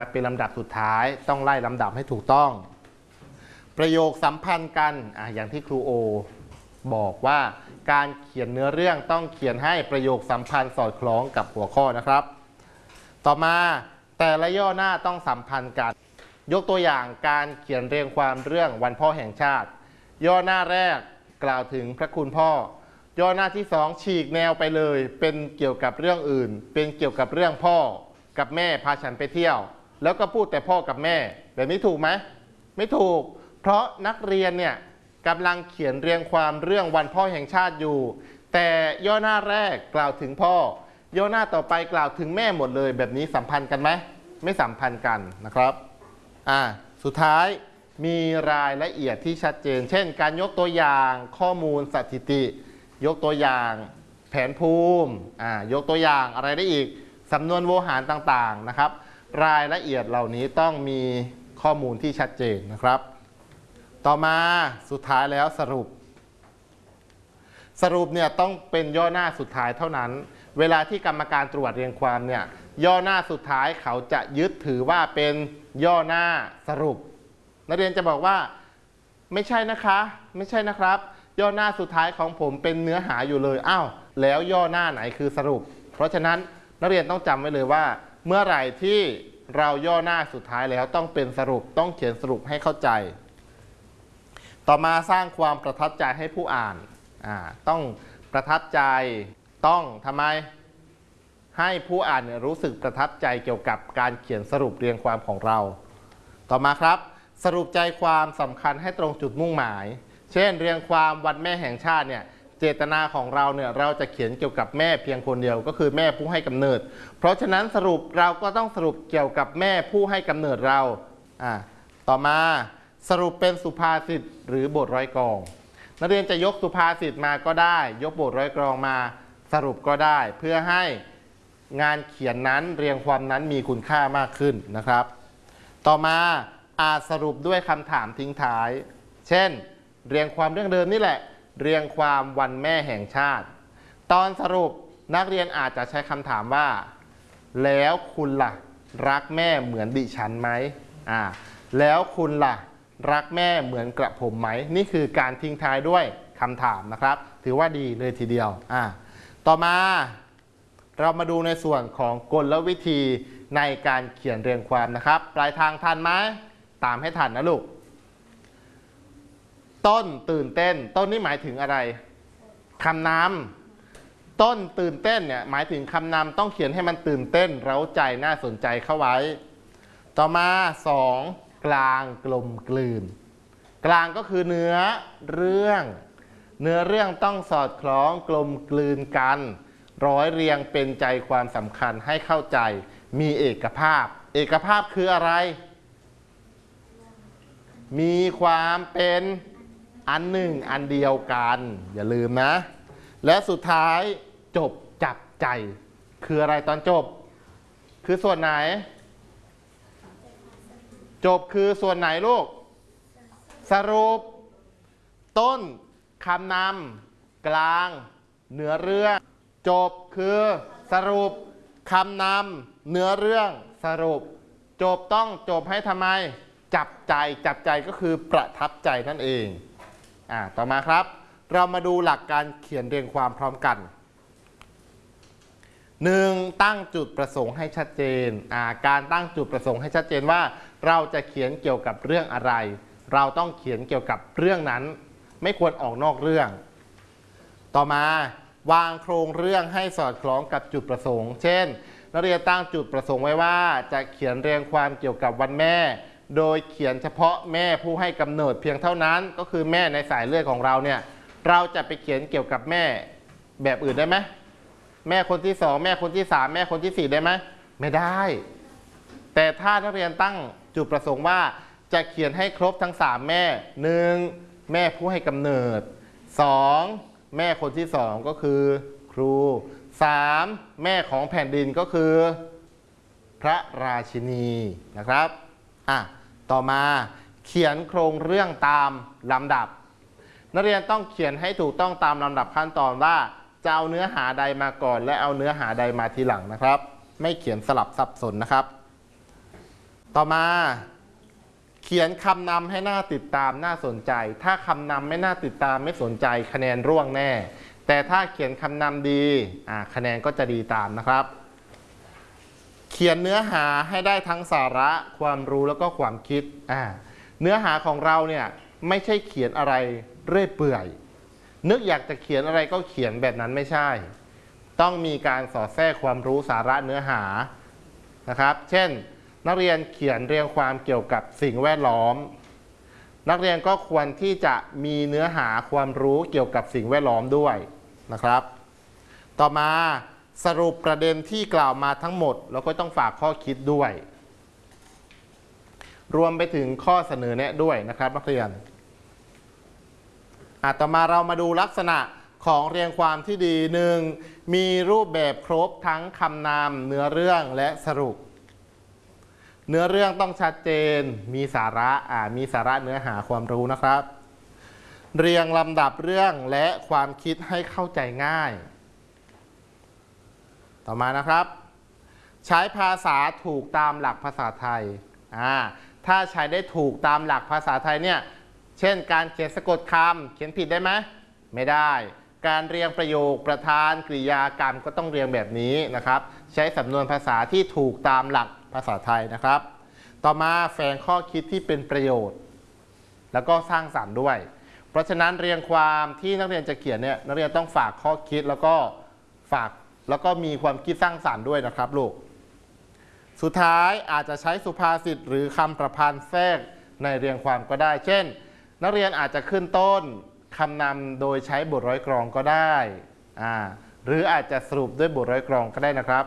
เป็นลำดับสุดท้ายต้องไล่ลำดับให้ถูกต้องประโยคสัมพันธ์กันอย่างที่ครูโอบอกว่าการเขียนเนื้อเรื่องต้องเขียนให้ประโยคสัมพันธ์สอดคล้องกับหัวข้อนะครับต่อมาแต่ละย่อหน้าต้องสัมพันธ์กันยกตัวอย่างการเขียนเรียงความเรื่องวันพ่อแห่งชาติย่อหน้าแรกกล่าวถึงพระคุณพ่อย่อหน้าที่สองฉีกแนวไปเลยเป็นเกี่ยวกับเรื่องอื่นเป็นเกี่ยวกับเรื่องพ่อกับแม่พาฉันไปเที่ยวแล้วก็พูดแต่พ่อกับแม่แบบนี้ถูกไหมไม่ถูกเพราะนักเรียนเนี่ยกำลังเขียนเรียงความเรื่องวันพ่อแห่งชาติอยู่แต่ย่อหน้าแรกกล่าวถึงพ่อย่อหน้าต่อไปกล่าวถึงแม่หมดเลยแบบนี้สัมพันธ์กันไหมไม่สัมพันธ์กันนะครับสุดท้ายมีรายละเอียดที่ชัดเจนเช่นการยกตัวอย่างข้อมูลสถิติยกตัวอย่างแผนภูมิยกตัวอย่างอะไรได้อีกสำนวนโวหารต่างๆนะครับรายละเอียดเหล่านี้ต้องมีข้อมูลที่ชัดเจนนะครับต่อมาสุดท้ายแล้วสรุปเนี่ยต้องเป็นย่อหน้าสุดท้ายเท่านั้นเวลาที่กรรมการตรวจเรียงความเนี่ยย่อหน้าสุดท้ายเขาจะยึดถือว่าเป็นย่อหน้าสรุปนักเรียนจะบอกว่าไม่ใช่นะคะไม่ใช่นะครับย่อหน้าสุดท้ายของผมเป็นเนื้อหาอยู่เลยแล้วย่อหน้าไหนคือสรุปเพราะฉะนั้นนักเรียนต้องจำไว้เลยว่าเมื่อไหร่ที่เราย่อหน้าสุดท้ายแล้วต้องเป็นสรุปต้องเขียนสรุปให้เข้าใจต่อมาสร้างความประทับใจให้ผู้อ่านต้องประทับใจต้องทำไมให้ผู้อ่านรู้สึกประทับใจเกี่ยวกับการเขียนสรุปเรียงความของเราต่อมาครับสรุปใจความสำคัญให้ตรงจุดมุ่งหมายเช่นเรียงความวันแม่แห่งชาติเนี่ยเจตนาของเราเนี่ยเราจะเขียนเกี่ยวกับแม่เพียงคนเดียวก็คือแม่ผู้ให้กำเนิดเพราะฉะนั้นสรุปเราก็ต้องสรุปเกี่ยวกับแม่ผู้ให้กำเนิดเราต่อมาสรุปเป็นสุภาษิตหรือบทร้อยกลองนักเรียนจะยกสุภาษิตมาก็ได้ยกบทร้อยกลองมาสรุปก็ได้เพื่อให้งานเขียนนั้นเรียงความนั้นมีคุณค่ามากขึ้นนะครับต่อมาสรุปด้วยคำถามทิ้งท้ายเช่นเรียงความเรื่องเดิมนี่แหละเรียงความวันแม่แห่งชาติตอนสรุปนักเรียนอาจจะใช้คำถามว่าแล้วคุณล่ะรักแม่เหมือนดิฉันไหมแล้วคุณล่ะรักแม่เหมือนกระผมไหมนี่คือการทิ้งท้ายด้วยคำถามนะครับถือว่าดีเลยทีเดียวต่อมาเรามาดูในส่วนของกลวิธีในการเขียนเรียงความนะครับปลายทางทันไหมตามให้ทันนะลูกต้นตื่นเต้นต้นนี่หมายถึงอะไรคำนำต้นตื่นเต้นเนี่ยหมายถึงคำนำต้องเขียนให้มันตื่นเต้นเร้าใจน่าสนใจเข้าไว้ต่อมา2กลางกลมกลืนกลางก็คือเนื้อเรื่องต้องสอดคล้องกลมกลืนกันร้อยเรียงเป็นใจความสำคัญให้เข้าใจมีเอกภาพคืออะไรมีความเป็นอันหนึ่งอันเดียวกันอย่าลืมนะและสุดท้ายจบจับใจคืออะไรตอนจบคือส่วนไหนจบคือส่วนไหนลูกสรุปต้นคำนำกลางเนื้อเรื่องจบคือสรุปคำนำเนื้อเรื่องสรุปจบต้องจบให้ทำไมจับใจก็คือประทับใจนั่นเองต่อมาครับเรามาดูหลักการเขียนเรียงความพร้อมกัน 1. ตั้งจุดประสงค์ให้ชัดเจนการตั้งจุดประสงค์ให้ชัดเจนว่าเราจะเขียนเกี่ยวกับเรื่องอะไรเราต้องเขียนเกี่ยวกับเรื่องนั้นไม่ควรออกนอกเรื่องต่อมาวางโครงเรื่องให้สอดคล้องกับจุดประสงค์เช่นนักเรียนตั้งจุดประสงค์ไว้ว่าจะเขียนเรียงความเกี่ยวกับวันแม่โดยเขียนเฉพาะแม่ผู้ให้กำเนิดเพียงเท่านั้นก็คือแม่ในสายเลือดของเราเนี่ยเราจะไปเขียนเกี่ยวกับแม่แบบอื่นได้ไหมแม่คนที่2แม่คนที่3แม่คนที่4ได้ไหมไม่ได้แต่ถ้านักเรียนตั้งจุดประสงค์ว่าจะเขียนให้ครบทั้ง3แม่1แม่ผู้ให้กำเนิด2แม่คนที่2ก็คือครู3แม่ของแผ่นดินก็คือพระราชินีนะครับต่อมาเขียนโครงเรื่องตามลำดับนักเรียนต้องเขียนให้ถูกต้องตามลำดับขั้นตอนว่าจะเอาเนื้อหาใดมาก่อนและเอาเนื้อหาใดมาทีหลังนะครับไม่เขียนสลับสับสนนะครับต่อมาเขียนคำนำให้น่าติดตามน่าสนใจ ถ้าคำนำไม่น่าติดตามไม่สนใจคะแนนร่วงแน่แต่ถ้าเขียนคำนำดีคะแนนก็จะดีตามนะครับเขียนเนื้อหาให้ได้ทั้งสาระความรู้แล้วก็ความคิดเนื้อหาของเราเนี่ยไม่ใช่เขียนอะไรเรื่อยเปื่อยนึกอยากจะเขียนอะไรก็เขียนแบบนั้นไม่ใช่ต้องมีการสอดแทรกความรู้สาระเนื้อหานะครับเช่นนักเรียนเขียนเรียงความเกี่ยวกับสิ่งแวดล้อมนักเรียนก็ควรที่จะมีเนื้อหาความรู้เกี่ยวกับสิ่งแวดล้อมด้วยนะครับต่อมาสรุปประเด็นที่กล่าวมาทั้งหมดแล้วก็ต้องฝากข้อคิดด้วยรวมไปถึงข้อเสนอแนะด้วยนะครับนักเรียนต่อมาเรามาดูลักษณะของเรียงความที่ดี 1. มีรูปแบบครบทั้งคำนำเนื้อเรื่องและสรุปเนื้อเรื่องต้องชัดเจนมีสาระมีสาระเนื้อหาความรู้นะครับเรียงลำดับเรื่องและความคิดให้เข้าใจง่ายต่อมานะครับใช้ภาษาถูกตามหลักภาษาไทยถ้าใช้ได้ถูกตามหลักภาษาไทยเนี่ยเช่นการเขียนสะกดคำเขียนผิดได้ไหมไม่ได้การเรียงประโยคประธานกริยากรรมก็ต้องเรียงแบบนี้นะครับใช้สำนวนภาษาที่ถูกตามหลักภาษาไทยนะครับต่อมาแฝงข้อคิดที่เป็นประโยชน์แล้วก็สร้างสรรค์ด้วยเพราะฉะนั้นเรียงความที่นักเรียนจะเขียนเนี่ยนักเรียนต้องฝากข้อคิดแล้วก็มีความคิดสร้างสรรค์ด้วยนะครับลูกสุดท้ายอาจจะใช้สุภาษิตหรือคำประพันธ์แทรกในเรียงความก็ได้เช่นนักเรียนอาจจะขึ้นต้นคำนำโดยใช้บทร้อยกลองก็ได้หรืออาจจะสรุปด้วยบทร้อยกลองก็ได้นะครับ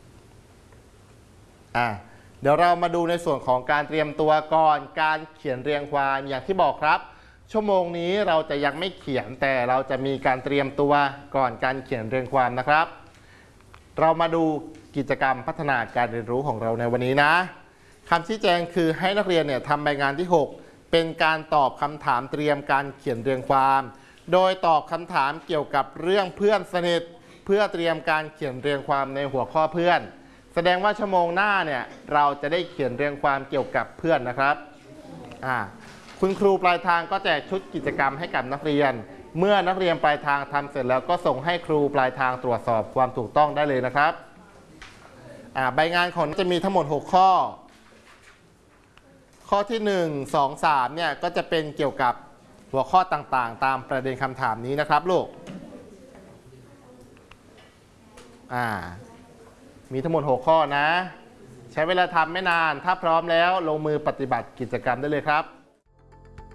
เดี๋ยวเรามาดูในส่วนของการเตรียมตัวก่อนการเขียนเรียงความอย่างที่บอกครับชั่วโมงนี้เราจะยังไม่เขียนแต่เราจะมีการเตรียมตัวก่อนการเขียนเรียงความนะครับเรามาดูกิจกรรมพัฒนาการเรียนรู้ของเราในวันนี้นะคำชี้แจงคือให้นักเรียนเนี่ยทำใบงานที่ 6เป็นการตอบคำถามเตรียมการเขียนเรียงความโดยตอบคำถามเกี่ยวกับเรื่องเพื่อนสนิทเพื่อเตรียมการเขียนเรียงความในหัวข้อเพื่อนแสดงว่าชั่วโมงหน้าเนี่ยเราจะได้เขียนเรียงความเกี่ยวกับเพื่อนนะครับคุณครูปลายทางก็แจกชุดกิจกรรมให้กับนักเรียนเมื่อนักเรียนปลายทางทำเสร็จแล้วก็ส่งให้ครูปลายทางตรวจสอบความถูกต้องได้เลยนะครับใบงานของจะมีทั้งหมด6ข้อข้อที่1 2 3เนี่ยก็จะเป็นเกี่ยวกับหัวข้อต่างๆตามประเด็นคำถามนี้นะครับลูกมีทั้งหมด6ข้อนะใช้เวลาทำไม่นานถ้าพร้อมแล้วลงมือปฏิบัติกิจกรรมได้เลยครับ